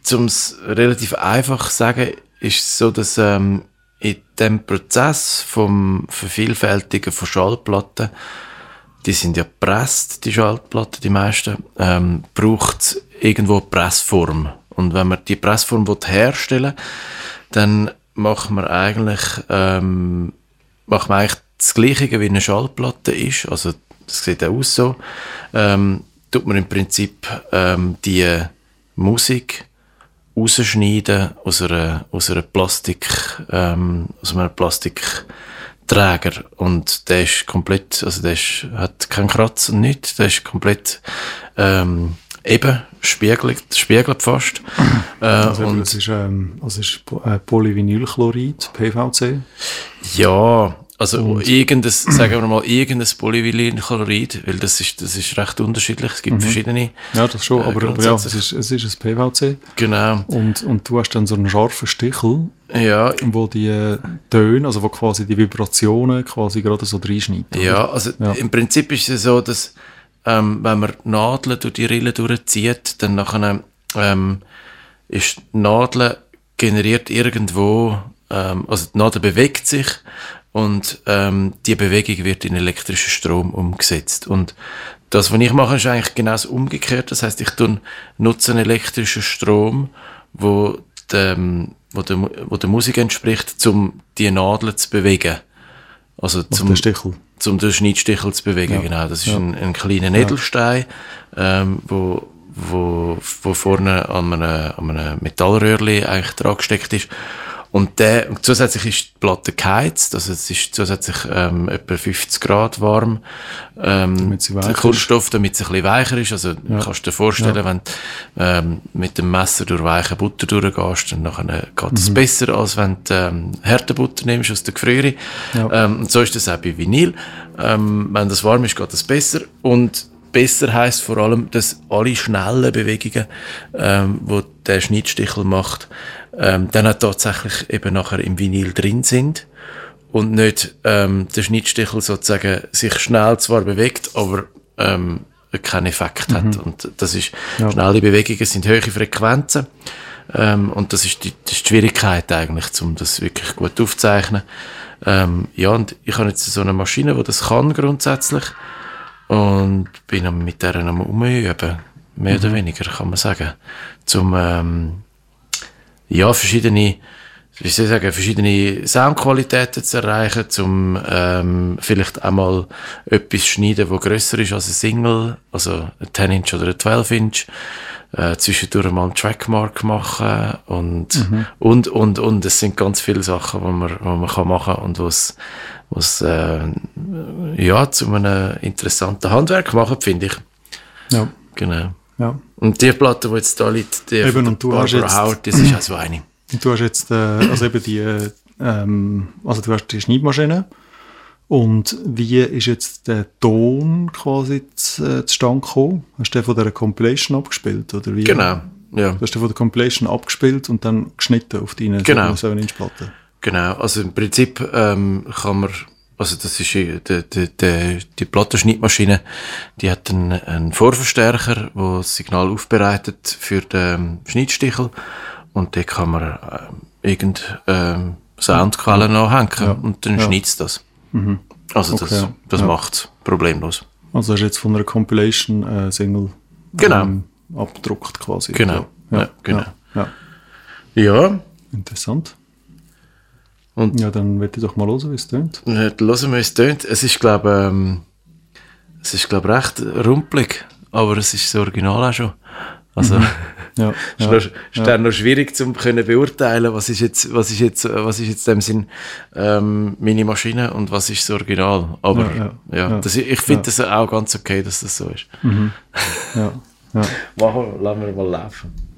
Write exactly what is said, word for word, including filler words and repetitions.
um es relativ einfach zu sagen, ist es so, dass ähm, in dem Prozess vom Vervielfältigen von Schallplatten, die sind ja gepresst, die Schallplatten, die meisten, ähm, braucht es irgendwo eine Pressform. Und wenn man die Pressform herstellen will, dann macht man eigentlich, ähm, macht man eigentlich das Gleiche, wie eine Schallplatte ist. Also, das sieht auch aus so. Ähm, tut man im Prinzip ähm, die Musik rausschneiden aus einer, aus einer Plastik, ähm, aus einem Plastikträger. Und der ist komplett, also der ist, hat keinen Kratz und nichts. Der ist komplett, ähm, eben, spiegelt, spiegelt fast. äh, also und das ist, ähm, also ist äh, Polyvinylchlorid, P V C. Ja, also und irgendein, sagen wir mal, irgendein Polyvinylchlorid, weil das ist, das ist recht unterschiedlich. Es gibt mhm. verschiedene. Ja, das schon, äh, aber, aber ja, es ist, es ist ein P V C. Genau. Und, und du hast dann so einen scharfen Stichel, ja. wo die Töne, also wo quasi die Vibrationen quasi gerade so reinschneiden. Ja, also ja. Im Prinzip ist es so, dass ähm, wenn man Nadeln durch die Rille durchzieht, dann nachher ähm, ist die Nadel generiert irgendwo, ähm, also die Nadel bewegt sich und ähm, die Bewegung wird in elektrischen Strom umgesetzt. Und das, was ich mache, ist eigentlich genau das Umgekehrte. Das heisst, ich tun, nutze einen elektrischen Strom, wo dem, wo der, wo der Musik entspricht, um die Nadel zu bewegen. Also zum, den Stichel. Zum den Schneidstichel zu bewegen, ja. Genau. Das ist ja. ein, ein kleiner Edelstein, ja. ähm, wo, wo, wo vorne an einem, an einem Metallröhrchen eigentlich dran gesteckt ist. Und der, und zusätzlich ist die Platte geheizt, also es ist zusätzlich ähm, etwa fünfzig Grad warm. Ähm, damit sie der Kunststoff, damit es ein bisschen weicher ist. Also ja. kannst du dir vorstellen, ja. wenn du ähm, mit dem Messer durch weiche Butter durchgehst, dann nachher geht es mhm. besser, als wenn du ähm, harte Butter nimmst aus der Gefriere. Ja. Ähm, und so ist das auch bei Vinyl. Ähm, wenn das warm ist, geht das besser. Und besser heisst vor allem, dass alle schnellen Bewegungen, ähm, die der Schneidstichel macht, ähm, dann auch tatsächlich eben nachher im Vinyl drin sind und nicht ähm, der Schneidstichel sozusagen sich schnell zwar bewegt, aber ähm, keinen Effekt mhm. hat. Und das ist, ja. schnelle Bewegungen sind hohe Frequenzen ähm, und das ist die, das ist die Schwierigkeit eigentlich, um das wirklich gut aufzuzeichnen. Ähm, ja, und ich habe jetzt so eine Maschine, die das kann grundsätzlich. Und bin mit der am Umüben, mehr mhm. oder weniger, kann man sagen. Zum, ähm, ja, verschiedene, wie soll ich sagen, verschiedene Soundqualitäten zu erreichen, zum, ähm, vielleicht einmal etwas schneiden, das grösser ist als ein Single, also ein zehn Inch oder ein zwölf Inch, äh, zwischendurch mal einen Trackmark machen und, mhm. und, und, und, es sind ganz viele Sachen, die man, die man kann machen und was, was, äh, ja, zu einem interessanten Handwerk machen, finde ich. Ja. Genau. Ja. Und die Platte, die jetzt da liegt, die eben, und du Barbara hast jetzt, Howard, das ist auch so eine. Und du hast jetzt, äh, also eben die, ähm, also du hast die Schneidmaschine. Und wie ist jetzt der Ton quasi zu, äh, zustande gekommen? Hast du den von dieser Compilation abgespielt? Oder wie? Genau, ja. Du hast den von der Compilation abgespielt und dann geschnitten auf deine genau. seven Inch Platte? Genau, also im Prinzip ähm, kann man, also das ist die, die, die, die Plattenschneidmaschine, die hat einen, einen Vorverstärker, der das Signal aufbereitet für den Schneidstichel und da kann man äh, irgendeine ähm, Soundquelle ja. anhängen ja. und dann ja. schneidet es das. Mhm. Also okay. das, das ja. macht es problemlos. Also hast du jetzt von einer Compilation äh, Single genau. ähm, abgedruckt quasi. Genau, ja, ja, genau. Ja. ja. Interessant. Und ja, dann möchte ich doch mal hören, wie es tönt. Ja, hören wir, wie es tönt. Es ist, glaube ähm, es ist, glaube recht rumpelig, aber es ist das Original auch schon. Also, mhm. ja, ist, ja, noch, ist ja. dann noch schwierig zu können beurteilen, was ist jetzt, was ist jetzt, was ist jetzt in dem Sinn ähm, meine Maschine und was ist das Original. Aber ja, ja, ja, ja. Das, ich finde ja. das auch ganz okay, dass das so ist. Mhm. Ja, ja. Machen wir, lassen wir mal laufen.